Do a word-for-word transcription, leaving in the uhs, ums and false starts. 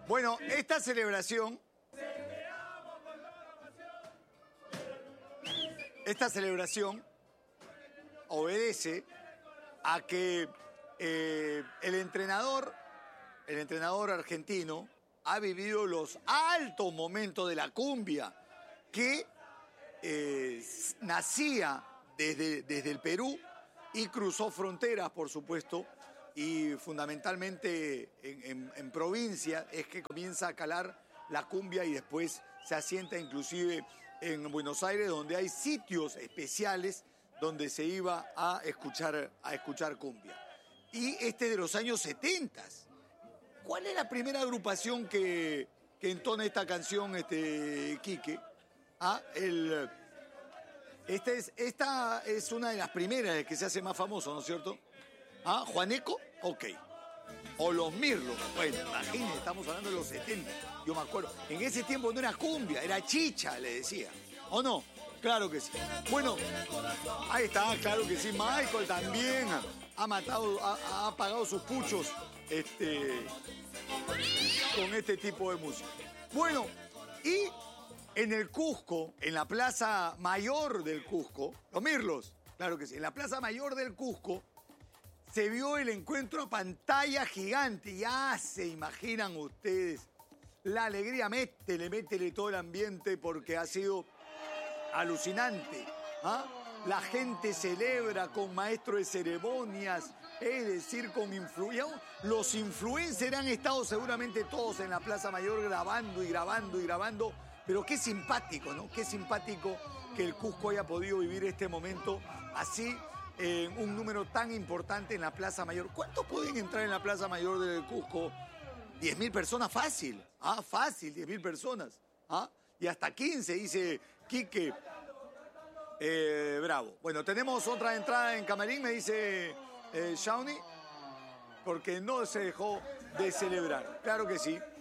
Bueno, esta celebración... Esta celebración obedece a que eh, el entrenador, el entrenador argentino, ha vivido los altos momentos de la cumbia, que eh, nacía desde, desde el Perú y cruzó fronteras, por supuesto, y fundamentalmente en, en, en provincia es que comienza a calar la cumbia y después se asienta inclusive en Buenos Aires, donde hay sitios especiales donde se iba a escuchar, a escuchar cumbia. Y este de los años setenta. ¿Cuál es la primera agrupación que, que entona esta canción, este, Quique? Ah, el, este es, esta es una de las primeras que se hace más famoso, ¿no es cierto? Ah, ¿Juaneco? Ok. O Los Mirlos. Bueno, imagínense, estamos hablando de los setenta. Yo me acuerdo. En ese tiempo no era cumbia, era chicha, le decía. ¿O no? Claro que sí. Bueno, ahí está, claro que sí. Michael también ha matado, ha, ha apagado sus puchos este, con este tipo de música. Bueno, y en el Cusco, en la Plaza Mayor del Cusco, Los Mirlos, claro que sí, en la Plaza Mayor del Cusco, se vio el encuentro a pantalla gigante. Ya se imaginan ustedes la alegría. Métele, métele todo el ambiente porque ha sido alucinante. ¿Ah? La gente celebra con maestro de ceremonias, es decir, con influencers. Los influencers han estado seguramente todos en la Plaza Mayor grabando y grabando y grabando. Pero qué simpático, ¿no? Qué simpático que el Cusco haya podido vivir este momento así. Eh, un número tan importante en la Plaza Mayor. ¿Cuántos pueden entrar en la Plaza Mayor del Cusco? diez mil personas fácil. Ah, fácil, diez mil personas. Ah, y hasta quince, dice Quique. Eh, bravo. Bueno, tenemos otra entrada en camarín, me dice eh, Shawnee, porque no se dejó de celebrar. Claro que sí.